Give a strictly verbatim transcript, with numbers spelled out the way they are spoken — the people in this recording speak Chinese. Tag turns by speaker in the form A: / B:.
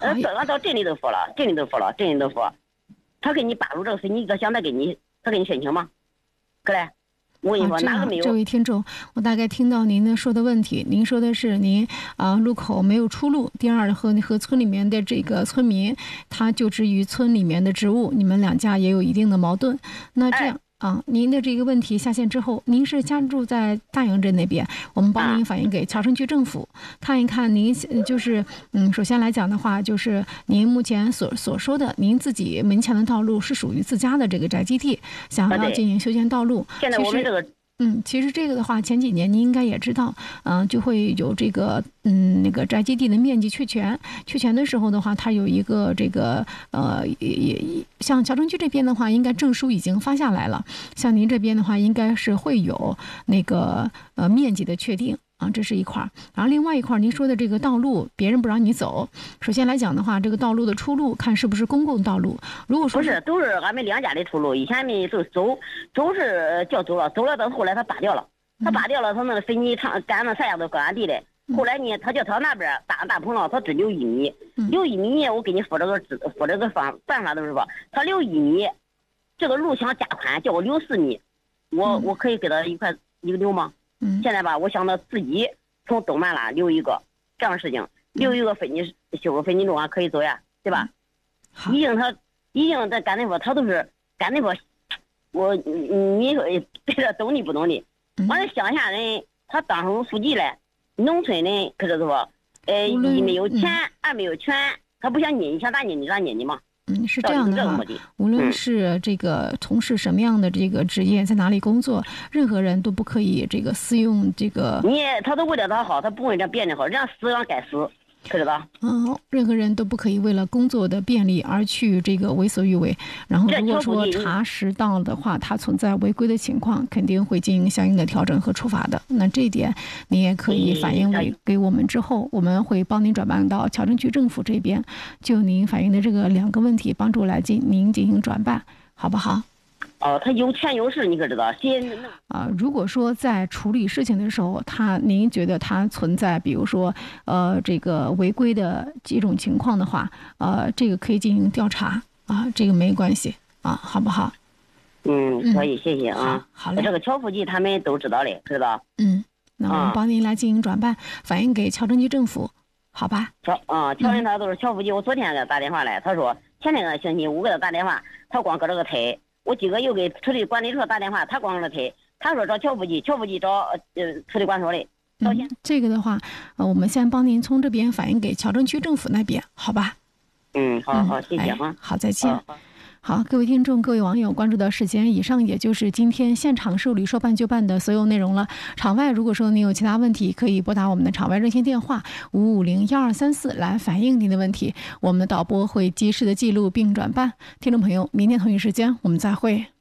A: 呃，俺到镇里都说了，镇里都说了，镇里都说，他给你扒入这个水，你想他给你，他给你申请吗？可嘞？我跟你说，哪个没有？
B: 这位听众，我大概听到您的说的问题。您说的是您啊、呃、路口没有出路，第二和和村里面的这个村民，他就职于村里面的职务，你们两家也有一定的矛盾。那这样。哎啊，您的这个问题下线之后，您是家住在大营镇那边，我们帮您反映给桥城区政府，看一看您就是嗯，首先来讲的话，就是您目前所所说的，您自己门前的道路是属于自家的这个宅基地，想要进行修建道路。
A: 现在我们这个。
B: 嗯，其实这个的话，前几年您应该也知道，嗯、呃，就会有这个，嗯，那个宅基地的面积确权，确权的时候的话，它有一个这个，呃，也也像桥城区这边的话，应该证书已经发下来了，像您这边的话，应该是会有那个呃面积的确定。啊，这是一块儿，然后另外一块儿，您说的这个道路，别人不让你走。首先来讲的话，这个道路的出路看是不是公共道路。如果说
A: 不是，都是俺们两家的出路。以前呢，就走走是叫走了，走了到后来他扒掉了，他扒掉了，他那个水泥厂干那啥样都搁俺地的。后来呢，他叫他那边大大棚了，他只留一米，留一米，我给你说这个说这个方办法都是说，他留一米，这个路想加宽，叫我留四米，我我可以给他一块一个留吗？
B: 嗯，
A: 现在吧，我想到自己从东满拉留一个这样的事情，留一个分你修个分你路啊，可以走呀，对吧？已经他已经在干那块，他都是干那块，我你说对这懂你不懂的？完了乡下人他当上书记了，农村人可是说，呃，一没有钱，二没有权，他不想你，你想咋你你咋你你嘛？
B: 嗯，是这样的哈，无论是这个从事什么样的这个职业，在哪里工作，任何人都不可以这个私用这个。
A: 你他都为了他好，他不为了别人好，人家死让该死，可知道？
B: 嗯，任何人都不可以为了工作的便利而去这个为所欲为。然后如果说查实到的话，他存在违规的情况，肯定会进行相应的调整和处罚的。那这一点你也可以反映给给我们，之后我们会帮您转办到桥城区政府这边，就您反映的这个两个问题，帮助来进您进行转办，好不好？
A: 哦，他有权有势，你可知道？先
B: 啊，如果说在处理事情的时候，他您觉得他存在，比如说呃这个违规的几种情况的话，呃，这个可以进行调查啊，这个没关系啊，好不好？
A: 嗯，可以，谢谢啊。
B: 好嘞。
A: 这个侨附籍他们都知道的，知道？
B: 嗯，那我们帮您来进行转办，反映给桥城区政府，好吧？
A: 侨啊，侨人他都是侨附籍。我昨天给他打电话来，他说前天个星期五给他打电话，他光搁这个推。我今个又给村里管理处打电话，他光了推，他说找侨附籍，侨附籍找呃村里管所的。
B: 嗯，这个的话，呃，我们先帮您从这边反映给桥城区政府那边，好吧？
A: 嗯，好好，谢谢哈、
B: 哎。好，再见。好，各位听众、各位网友关注到时间，以上也就是今天现场受理说办就办的所有内容了。场外如果说您有其他问题，可以拨打我们的场外热线电话五五零幺二三四来反映您的问题，我们的导播会及时的记录并转办。听众朋友，明天同一时间我们再会。